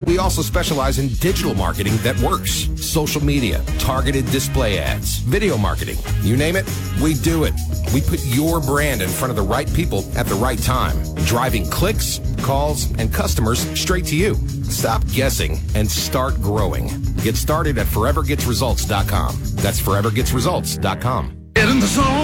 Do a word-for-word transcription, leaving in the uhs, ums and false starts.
We also specialize in digital marketing that works. Social media, targeted display ads, video marketing. You name it, we do it. We put your brand in front of the right people at the right time, driving clicks, calls, and customers straight to you. Stop guessing and start growing. Get started at forever gets results dot com. That's forever gets results dot com. Get in the zone.